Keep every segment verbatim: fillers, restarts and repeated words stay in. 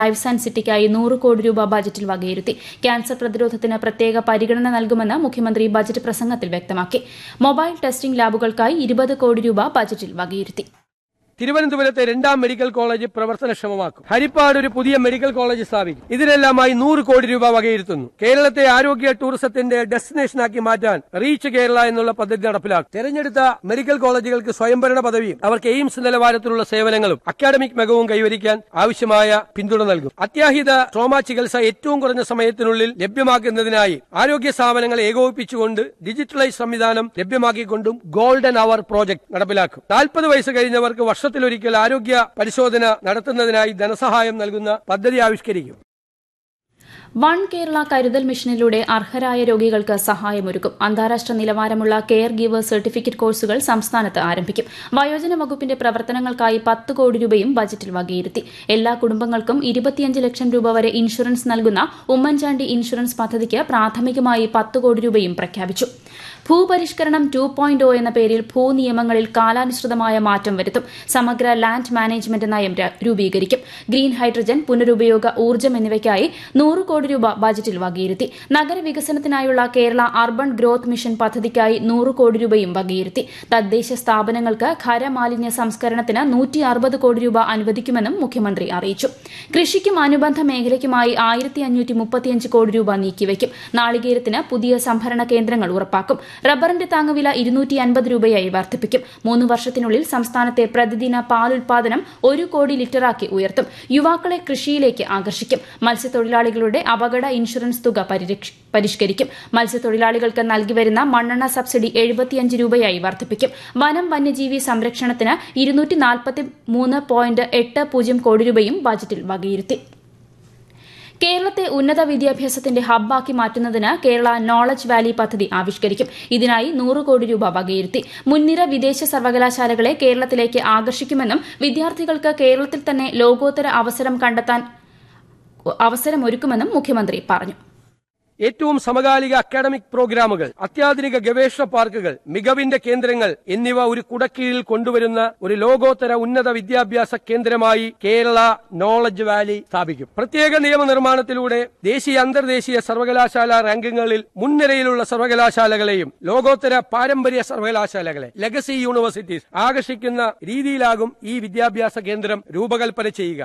Life science സിറ്റിക്കായി നൂറ് കോടി രൂപ ബജറ്റിൽ വകയിരുത്തി. ക്യാൻസർ പ്രതിരോധത്തിന് പ്രത്യേക പരിഗണന നൽകുമെന്ന് മുഖ്യമന്ത്രി ബജറ്റ് പ്രസംഗത്തിൽ വ്യക്തമാക്കി. മൊബൈൽ ടെസ്റ്റിംഗ് ലാബുകൾക്കായി ഇരുപത് കോടി രൂപ ബജറ്റിൽ വകയിരുത്തി. തിരുവനന്തപുരത്തെ രണ്ടാം മെഡിക്കൽ കോളേജ് പ്രവർത്തനക്ഷമമാക്കും. ഹരിപ്പാട് ഒരു പുതിയ മെഡിക്കൽ കോളേജ് സ്ഥാപിക്കും. ഇതിനെല്ലാമായി നൂറ് കോടി രൂപ വകയിരുത്തുന്നു. കേരളത്തെ ആരോഗ്യ ടൂറിസത്തിന്റെ ഡെസ്റ്റിനേഷനാക്കി മാറ്റാൻ റീച്ച് കേരള എന്നുള്ള പദ്ധതി നടപ്പിലാക്കും. തെരഞ്ഞെടുത്ത മെഡിക്കൽ കോളേജുകൾക്ക് സ്വയംഭരണ പദവിയും അവർക്ക് എയിംസ് നിലവാരത്തിലുള്ള സേവനങ്ങളും അക്കാഡമിക് മികവും കൈവരിക്കാൻ ആവശ്യമായ പിന്തുണ നൽകും. അത്യാഹിത ട്രോമ ചികിത്സ ഏറ്റവും കുറഞ്ഞ സമയത്തിനുള്ളിൽ ലഭ്യമാക്കുന്നതിനായി ആരോഗ്യ സ്ഥാപനങ്ങളെ ഏകോപിപ്പിച്ചുകൊണ്ട് ഡിജിറ്റലൈസ് സംവിധാനം ലഭ്യമാക്കിക്കൊണ്ടും ഗോൾഡൻ അവർ പ്രോജക്ട് നടപ്പിലാക്കും. നാൽപ്പത് വയസ്സ് കഴിഞ്ഞവർക്ക് വർഷ ൊരിക്കൽ ആരോഗ്യ പരിശോധന നടത്തുന്നതിനായി ധനസഹായം നൽകുന്ന പദ്ധതി ആവിഷ്കരിക്കും. വൺ കേരള കരുതൽ മിഷനിലൂടെ അർഹരായ രോഗികൾക്ക് സഹായമൊരുക്കും. അന്താരാഷ്ട്ര നിലവാരമുള്ള കെയർ ഗീവർ സർട്ടിഫിക്കറ്റ് കോഴ്സുകൾ സംസ്ഥാനത്ത് ആരംഭിക്കും. വയോജന വകുപ്പിന്റെ പ്രവർത്തനങ്ങൾക്കായി പത്ത് കോടി രൂപയും ബജറ്റിൽ വകയിരുത്തി. എല്ലാ കുടുംബങ്ങൾക്കും ഇരുപത്തിയഞ്ച് ലക്ഷം രൂപ വരെ ഇൻഷുറൻസ് നൽകുന്ന ഉമ്മൻചാണ്ടി ഇൻഷുറൻസ് പദ്ധതിക്ക് പ്രാഥമികമായി പത്ത് കോടി രൂപയും പ്രഖ്യാപിച്ചു. ഭൂപരിഷ്കരണം ടു പോയിന്റ് ഒ എന്ന പേരിൽ ഭൂനിയമങ്ങളിൽ കാലാനുസൃതമായ മാറ്റം വരുത്തും. സമഗ്ര ലാൻഡ് മാനേജ്മെന്റ് നയം രൂപീകരിക്കും. ഗ്രീൻ ഹൈഡ്രജൻ, പുനരുപയോഗ ഊർജ്ജം എന്നിവയ്ക്കായി നൂറ് കോടി രൂപ ബജറ്റിൽ വകയിരുത്തി. നഗരവികസനത്തിനായുള്ള കേരള അർബൻ ഗ്രോത്ത് മിഷൻ പദ്ധതിക്കായി നൂറ് കോടി രൂപയും വകയിരുത്തി. തദ്ദേശ സ്ഥാപനങ്ങൾക്ക് ഖരമാലിന്യ സംസ്കരണത്തിന് നൂറ്റി അറുപത് കോടി രൂപ അനുവദിക്കുമെന്നും മുഖ്യമന്ത്രി അറിയിച്ചു. കൃഷിക്കും അനുബന്ധ മേഖലയ്ക്കുമായി ആയിരത്തി അഞ്ഞൂറ്റി മുപ്പത്തിയഞ്ച് കോടി രൂപ നീക്കിവയ്ക്കും. നാളികേരത്തിന് പുതിയ സംഭരണ കേന്ദ്രങ്ങൾ ഉറപ്പാക്കും. റബ്ബറിന്റെ താങ്ങുവില ഇരുന്നൂറ്റി അൻപത് രൂപയായി വർദ്ധിപ്പിക്കും. മൂന്ന് വർഷത്തിനുള്ളിൽ സംസ്ഥാനത്തെ പ്രതിദിന പാലുൽപാദനം ഒരു കോടി ലിറ്ററാക്കി ഉയർത്തും. യുവാക്കളെ കൃഷിയിലേക്ക് ആകർഷിക്കും. മത്സ്യത്തൊഴിലാളികളുടെ അപകട ഇൻഷുറൻസ് തുക പരിഷ്കരിക്കും. മത്സ്യത്തൊഴിലാളികൾക്ക് നൽകിവരുന്ന മണ്ണെണ്ണ സബ്സിഡി എഴുപത്തിയഞ്ച് രൂപയായി വർദ്ധിപ്പിക്കും. വനം വന്യജീവി സംരക്ഷണത്തിന് ഇരുന്നൂറ്റി നാൽപ്പത്തി മൂന്ന് പോയിന്റ് എട്ട് പൂജ്യം കോടി രൂപയും ബജറ്റിൽ വകയിരുത്തി. കേരളത്തെ ഉന്നത വിദ്യാഭ്യാസത്തിന്റെ ഹബ്ബാക്കി മാറ്റുന്നതിന് കേരള നോളജ് വാലി പദ്ധതി ആവിഷ്കരിക്കും. ഇതിനായി നൂറ് കോടി രൂപ വകയിരുത്തി. മുൻനിര വിദേശ സർവകലാശാലകളെ കേരളത്തിലേക്ക് ആകർഷിക്കുമെന്നും വിദ്യാർത്ഥികൾക്ക് കേരളത്തിൽ തന്നെ ലോകോത്തര അവസരം കണ്ടെത്താൻ അവസരമൊരുക്കുമെന്നും മുഖ്യമന്ത്രി പറഞ്ഞു. ഏറ്റവും സമകാലിക അക്കാഡമിക് പ്രോഗ്രാമുകൾ, അത്യാധുനിക ഗവേഷണ പാർക്കുകൾ, മികവിന്റെ കേന്ദ്രങ്ങൾ എന്നിവ ഒരു കുടക്കീഴിൽ കൊണ്ടുവരുന്ന ഒരു ലോകോത്തര ഉന്നത വിദ്യാഭ്യാസ കേന്ദ്രമായി കേരള നോളജ് വാലി സ്ഥാപിക്കും. പ്രത്യേക നിയമനിർമ്മാണത്തിലൂടെ ദേശീയ അന്തർദേശീയ സർവകലാശാല റാങ്കിങ്ങുകളിൽ മുൻനിരയിലുള്ള സർവകലാശാലകളെയും ലോകോത്തര പാരമ്പര്യ സർവകലാശാലകളെ ലെഗസി യൂണിവേഴ്സിറ്റീസ് ആകർഷിക്കുന്ന രീതിയിലാകും ഈ വിദ്യാഭ്യാസ കേന്ദ്രം രൂപകൽപ്പന ചെയ്യുക.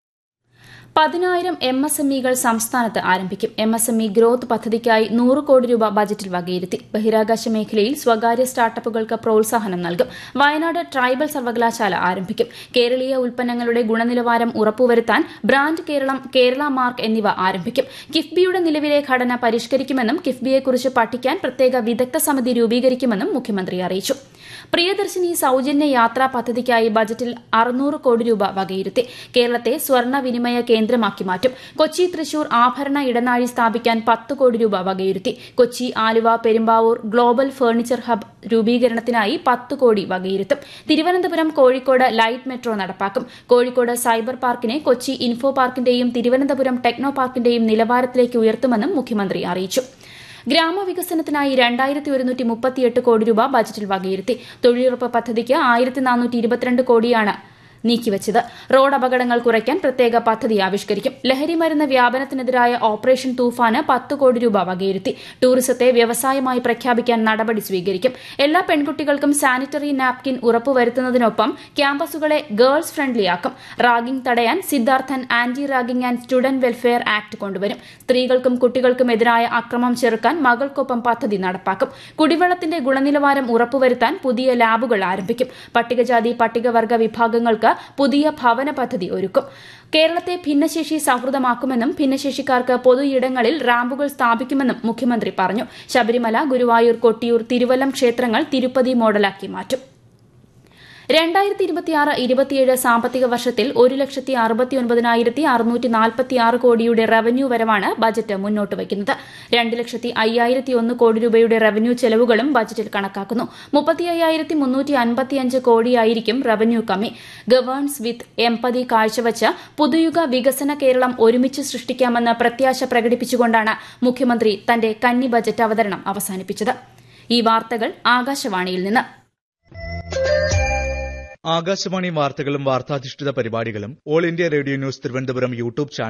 പതിനായിരം എം എസ് എം ഇകൾ സംസ്ഥാനത്ത് ആരംഭിക്കും. M S M E growth പദ്ധതിക്കായി നൂറ് കോടി രൂപ ബജറ്റിൽ വകയിരുത്തി. ബഹിരാകാശ മേഖലയിൽ സ്വകാര്യ സ്റ്റാർട്ടപ്പുകൾക്ക് പ്രോത്സാഹനം നൽകും. വയനാട് ട്രൈബൽ സർവകലാശാല ആരംഭിക്കും. കേരളീയ ഉൽപ്പന്നങ്ങളുടെ ഗുണനിലവാരം ഉറപ്പുവരുത്താൻ ബ്രാൻഡ് കേരളം, കേരള മാർക്ക് എന്നിവ ആരംഭിക്കും. കിഫ്ബിയുടെ നിലവിലെ ഘടന പരിഷ്കരിക്കുമെന്നും കിഫ്ബിയെക്കുറിച്ച് പഠിക്കാൻ പ്രത്യേക വിദഗ്ധ സമിതി രൂപീകരിക്കുമെന്നും മുഖ്യമന്ത്രി അറിയിച്ചു. പ്രിയദർശിനി സൌജന്യ യാത്രാ പദ്ധതിക്കായി ബജറ്റിൽ അറുന്നൂറ് കോടി രൂപ വകയിരുത്തി. കേരളത്തെ സ്വർണ്ണ വിനിമയ കേന്ദ്രമാക്കി മാറ്റും. കൊച്ചി തൃശൂർ ആഭരണ ഇടനാഴി സ്ഥാപിക്കാൻ പത്ത് കോടി രൂപ വകയിരുത്തി. Kochi Aluva Perumbavoor global furniture hub രൂപീകരണത്തിനായി പത്ത് കോടി വകയിരുത്തും. തിരുവനന്തപുരം കോഴിക്കോട് ലൈറ്റ് മെട്രോ നടപ്പാക്കും. Kozhikode cyber പാർക്കിനെ Kochi info പാർക്കിന്റെയും Thiruvananthapuram techno പാർക്കിന്റെയും നിലവാരത്തിലേക്ക് ഉയർത്തുമെന്നും മുഖ്യമന്ത്രി അറിയിച്ചു. ഗ്രാമവികസനത്തിനായി രണ്ടായിരത്തി ഒരുന്നൂറ്റി മുപ്പത്തിയെട്ട് കോടി രൂപ ബജറ്റിൽ വകയിരുത്തി. തൊഴിലുറപ്പ് പദ്ധതിക്ക് ആയിരത്തി നാനൂറ്റി ഇരുപത്തിരണ്ട് കോടിയാണ് നീക്കിവച്ചത്. റോഡ് അപകടങ്ങൾ കുറയ്ക്കാൻ പ്രത്യേക പദ്ധതി ആവിഷ്കരിക്കും. ലഹരിമരുന്ന് വ്യാപനത്തിനെതിരായ ഓപ്പറേഷൻ തൂഫാന് പത്ത് കോടി രൂപ വകയിരുത്തി. ടൂറിസത്തെ വ്യവസായമായി പ്രഖ്യാപിക്കാൻ നടപടി സ്വീകരിക്കും. എല്ലാ പെൺകുട്ടികൾക്കും സാനിറ്ററി നാപ്കിൻ ഉറപ്പുവരുത്തുന്നതിനൊപ്പം ക്യാമ്പസുകളെ ഗേൾസ് ഫ്രണ്ട്ലിയാക്കും. റാഗിംഗ് തടയാൻ Siddharthan anti ragging and student welfare act കൊണ്ടുവരും. സ്ത്രീകൾക്കും കുട്ടികൾക്കും എതിരായ അക്രമം ചെറുക്കാൻ മകൾക്കൊപ്പം പദ്ധതി നടപ്പാക്കും. കുടിവെള്ളത്തിന്റെ ഗുണനിലവാരം ഉറപ്പുവരുത്താൻ പുതിയ ലാബുകൾ ആരംഭിക്കും. പട്ടികജാതി പട്ടികവർഗ വിഭാഗങ്ങൾക്ക് പുതിയ ഭവന പദ്ധതി ഒരുക്കും. കേരളത്തെ ഭിന്നശേഷി സൌഹൃദമാക്കുമെന്നും ഭിന്നശേഷിക്കാർക്ക് പൊതു ഇടങ്ങളിൽ റാമ്പുകൾ സ്ഥാപിക്കുമെന്നും മുഖ്യമന്ത്രി പറഞ്ഞു. ശബരിമല, ഗുരുവായൂർ, കൊട്ടിയൂർ, തിരുവല്ലം ക്ഷേത്രങ്ങൾ തിരുപ്പതി മോഡലാക്കി മാറ്റും. രണ്ടായിരത്തി ഇരുപത്തിയാറ് ഇരുപത്തിയേഴ് സാമ്പത്തിക വർഷത്തിൽ ഒരു ലക്ഷത്തി അറുപത്തി ഒൻപതിനായിരത്തി അറുന്നൂറ്റി നാൽപ്പത്തിയാറ് കോടിയുടെ റവന്യൂ വരവാണ് ബജറ്റ് മുന്നോട്ട് വയ്ക്കുന്നത്. രണ്ട് ലക്ഷത്തി അയ്യായിരത്തി ഒന്ന് കോടി രൂപയുടെ റവന്യൂ ചെലവുകളും ബജറ്റിൽ കണക്കാക്കുന്നു. മുപ്പത്തി അയ്യായിരത്തി മുന്നൂറ്റി അൻപത്തിയഞ്ച് കോടിയായിരിക്കും റവന്യൂ കമ്മി. ഗവേൺസ് വിത്ത് എംപതി കാഴ്ചവച്ച് പുതുയുഗ വികസന കേരളം ഒരുമിച്ച് സൃഷ്ടിക്കാമെന്ന് പ്രത്യാശ പ്രകടിപ്പിച്ചുകൊണ്ടാണ് മുഖ്യമന്ത്രി തന്റെ കന്നി ബജറ്റ് അവതരണം അവസാനിപ്പിച്ചത്. ഈ വാർത്തകൾ ആകാശവാണിയിൽ നിന്ന്. ആകാശവാണി വാർത്തകളും വാർത്താധിഷ്ഠിത പരിപാടികളും all India radio news Thiruvananthapuram YouTube channel